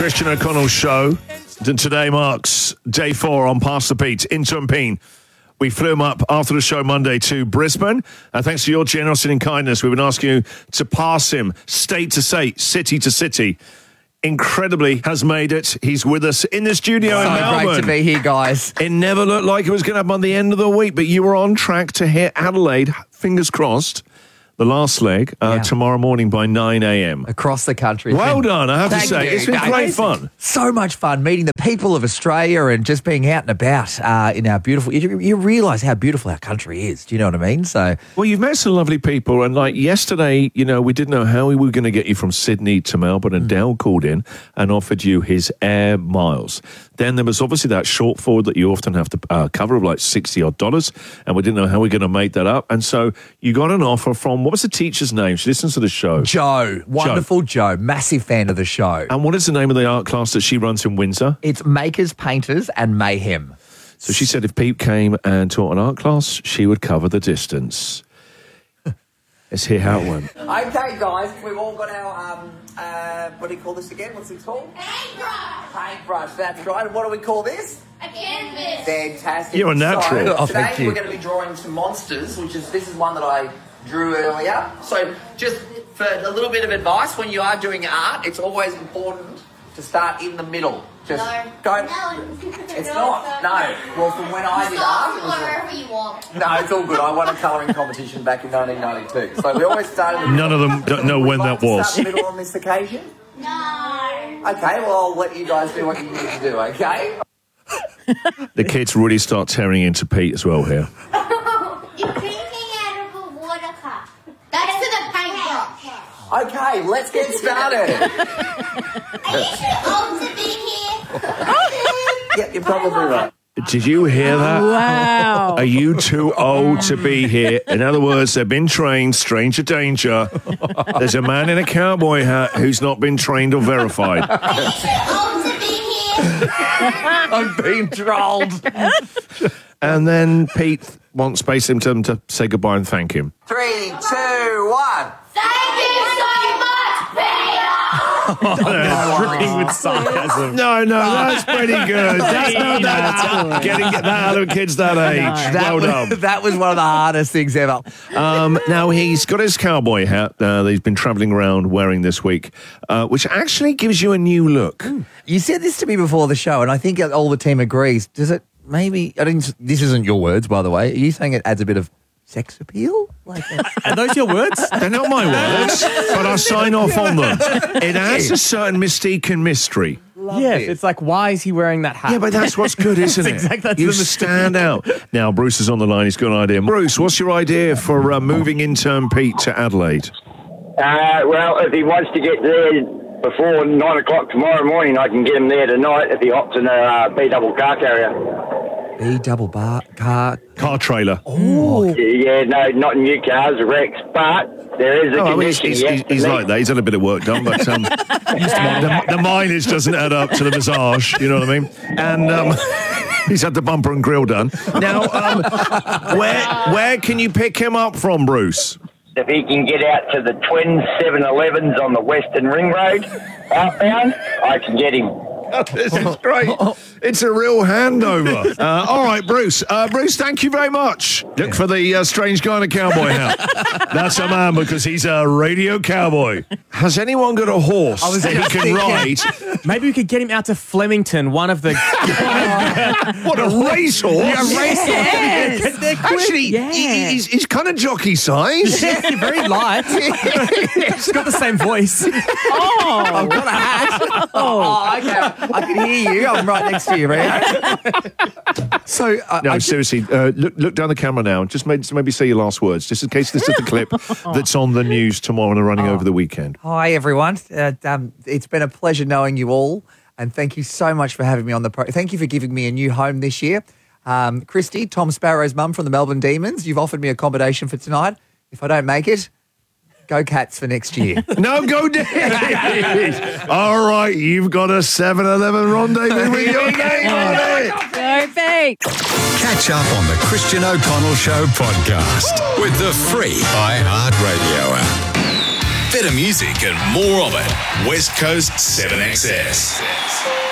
Christian O'Connell Show. Today marks day 4 on Pass the Pete, Interim Peen. We flew him up after the show Monday to Brisbane. Thanks to your generosity and kindness, we've been asking you to pass him state to state, city to city. Incredibly has made it. He's with us in the studio in Melbourne. Great to be here, guys. It never looked like it was going to happen on the end of the week, but you were on track to hit Adelaide, fingers crossed, the last leg, tomorrow morning by 9 a.m. Across the country. Well done, I have to say. It's been great fun. So much fun meeting the people of Australia and just being out and about in our beautiful... You realise how beautiful our country is. Do you know what I mean? So, well, you've met some lovely people, and like yesterday, you know, we didn't know how we were going to get you from Sydney to Melbourne, and Dale called in and offered you his air miles. Then there was obviously that shortfall that you often have to cover of like $60-odd, and we didn't know how we were going to make that up. And so you got an offer from, what was the teacher's name? She listens to the show. Joe. Wonderful Joe. Massive fan of the show. And what is the name of the art class that she runs in Windsor? It's Makers, Painters and Mayhem. So she said if Pete came and taught an art class, she would cover the distance. Let's hear how it went. Okay, guys, we've all got our, what do you call this again? What's it called? Paintbrush. Paintbrush, that's right. And what do we call this? A canvas. Fantastic. You're a natural. So, Thank today you. we're going to be drawing some monsters, this is one that I drew earlier. So just for a little bit of advice, when you are doing art, it's always important to start in the middle. Just go. No. It's not. No. Well, from when I did art, it was Whatever you want. no, it's all good. I won a colouring competition back in 1992. So we always started. None of them don't know when that was. Start in the middle on this occasion. No. Okay. Well, I'll let you guys do what you need to do. Okay. The kids really start tearing into Pete as well here. You're drinking out of a water cup. That's to the paintbrush. Okay. Let's get started. Are you too old to be here? Yep, you're probably right. Did you hear that? Wow. Are you too old to be here? In other words, they've been trained, stranger danger. There's a man in a cowboy hat who's not been trained or verified. Are you too old to be here? I'm being trolled. And then Pete wants basically him to say goodbye and thank him. 3, 2, 1. Thank you so much, Peter. Dripping with sarcasm. No, that's pretty good. That's not that. Getting that out of kids that age. Well done. That was one of the hardest things ever. Now, he's got his cowboy hat that he's been travelling around wearing this week, which actually gives you a new look. You said this to me before the show, and I think all the team agrees. Does it maybe... This isn't your words, by the way. Are you saying it adds a bit of sex appeal? Are those your words? They're not my words, but I sign off on them. It adds a certain mystique and mystery. Yes, it's like, why is he wearing that hat? Yeah, but that's what's good, isn't it? That's You the mystique. stand out. Now, Bruce is on the line. He's got an idea. Bruce, what's your idea for moving intern Pete to Adelaide? Well, if he wants to get there before 9 o'clock tomorrow morning, I can get him there tonight if he opts in a B-double car carrier. B-double car... Car trailer. Yeah, no, not new cars, Rex, but there is a condition. He's like that. He's had a bit of work done, but the mileage doesn't add up to the massage, you know what I mean? And he's had the bumper and grill done. Now, where can you pick him up from, Bruce? If he can get out to the twin 7-Elevens on the Western Ring Road, outbound, I can get him. This is great. It's a real handover. All right, Bruce. Bruce, thank you very much. Look for the strange guy in a cowboy hat. That's a man because he's a radio cowboy. Has anyone got a horse that he can ride? Maybe we could get him out to Flemington, one of the... What, a racehorse? Yeah, a racehorse. Yes. They're quick. Actually, he's kind of jockey size. Yes, you're very light. He's got the same voice. I've got a hat. Oh, okay. I can hear you. I'm right next to you, man. So, No, seriously, look down the camera now. Just maybe say your last words, just in case this is the clip that's on the news tomorrow and running over the weekend. Hi, everyone. It's been a pleasure knowing you all, and thank you so much for having me on the program. Thank you for giving me a new home this year. Christy, Tom Sparrow's mum from the Melbourne Demons, you've offered me accommodation for tonight. If I don't make it, go Cats for next year. No, go Dave! All right, you've got a 7-Eleven rendezvous with your name on it. Perfect. Catch up on the Christian O'Connell Show podcast with the free iHeartRadio app. Better music and more of it. West Coast 7XS.